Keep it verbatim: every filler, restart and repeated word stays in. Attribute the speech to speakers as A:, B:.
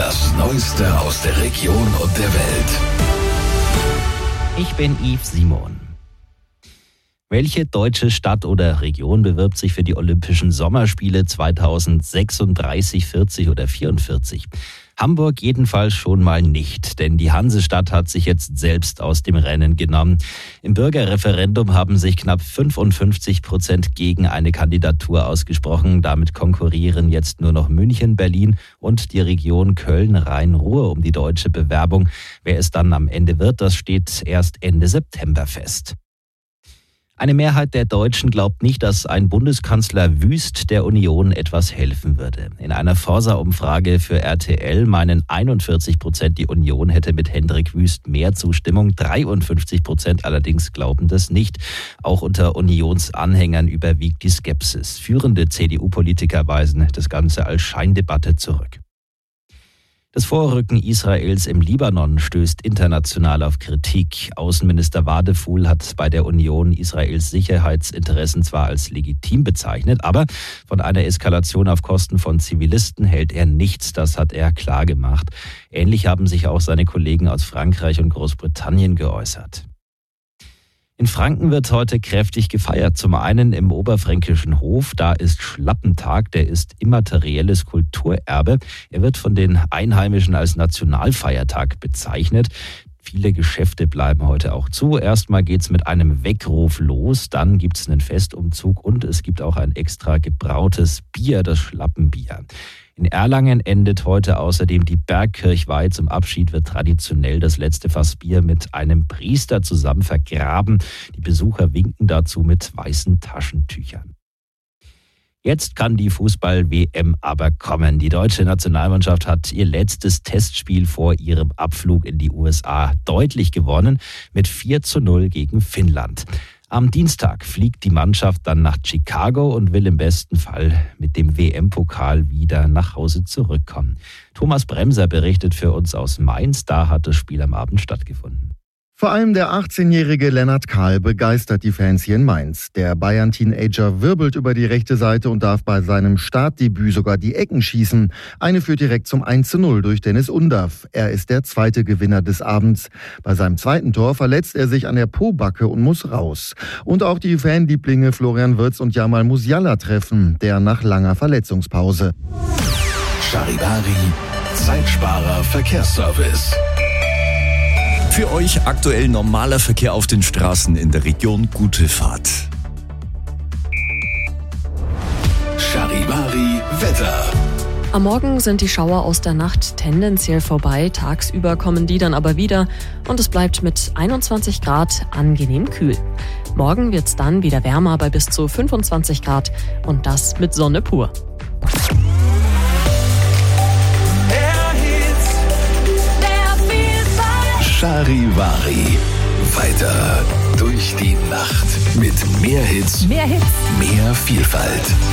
A: Das Neueste aus der Region und der Welt.
B: Ich bin Yves Simon. Welche deutsche Stadt oder Region bewirbt sich für die Olympischen Sommerspiele zweitausendsechsunddreißig, vierzig oder vierundvierzig? Hamburg jedenfalls schon mal nicht, denn die Hansestadt hat sich jetzt selbst aus dem Rennen genommen. Im Bürgerreferendum haben sich knapp fünfundfünfzig Prozent gegen eine Kandidatur ausgesprochen. Damit konkurrieren jetzt nur noch München, Berlin und die Region Köln-Rhein-Ruhr um die deutsche Bewerbung. Wer es dann am Ende wird, das steht erst Ende September fest. Eine Mehrheit der Deutschen glaubt nicht, dass ein Bundeskanzler Wüst der Union etwas helfen würde. In einer Forsa-Umfrage für R T L meinen einundvierzig Prozent, die Union hätte mit Hendrik Wüst mehr Zustimmung. dreiundfünfzig Prozent allerdings glauben das nicht. Auch unter Unionsanhängern überwiegt die Skepsis. Führende C D U-Politiker weisen das Ganze als Scheindebatte zurück. Das Vorrücken Israels im Libanon stößt international auf Kritik. Außenminister Wadephul hat bei der Union Israels Sicherheitsinteressen zwar als legitim bezeichnet, aber von einer Eskalation auf Kosten von Zivilisten hält er nichts. Das hat er klar gemacht. Ähnlich haben sich auch seine Kollegen aus Frankreich und Großbritannien geäußert. In Franken wird heute kräftig gefeiert. Zum einen im oberfränkischen Hof, da ist Schlappentag, der ist immaterielles Kulturerbe. Er wird von den Einheimischen als Nationalfeiertag bezeichnet. Viele Geschäfte bleiben heute auch zu. Erstmal geht's mit einem Weckruf los, dann gibt's einen Festumzug und es gibt auch ein extra gebrautes Bier, das Schlappenbier. In Erlangen endet heute außerdem die Bergkirchweih. Zum Abschied wird traditionell das letzte Fass Bier mit einem Priester zusammen vergraben. Die Besucher winken dazu mit weißen Taschentüchern. Jetzt kann die Fußball-W M aber kommen. Die deutsche Nationalmannschaft hat ihr letztes Testspiel vor ihrem Abflug in die U S A deutlich gewonnen mit vier zu null gegen Finnland. Am Dienstag fliegt die Mannschaft dann nach Chicago und will im besten Fall mit dem W M-Pokal wieder nach Hause zurückkommen. Thomas Bremser berichtet für uns aus Mainz. Da hat das Spiel am Abend stattgefunden.
C: Vor allem der achtzehnjährige Lennart Kahl begeistert die Fans hier in Mainz. Der Bayern-Teenager wirbelt über die rechte Seite und darf bei seinem Startdebüt sogar die Ecken schießen. Eine führt direkt zum eins zu null durch Dennis Undaff. Er ist der zweite Gewinner des Abends. Bei seinem zweiten Tor verletzt er sich an der Pobacke und muss raus. Und auch die Fanlieblinge Florian Wirtz und Jamal Musiala treffen, der nach langer Verletzungspause.
A: Charivari, Zeitsparer Verkehrsservice.
D: Für euch aktuell normaler Verkehr auf den Straßen in der Region. Gute Fahrt.
A: Charivari Wetter.
E: Am Morgen sind die Schauer aus der Nacht tendenziell vorbei. Tagsüber kommen die dann aber wieder und es bleibt mit einundzwanzig Grad angenehm kühl. Morgen wird's dann wieder wärmer bei bis zu fünfundzwanzig Grad und das mit Sonne pur.
A: Charivari. Weiter durch die Nacht mit mehr Hits,
F: Mehr Hits,
A: mehr Vielfalt.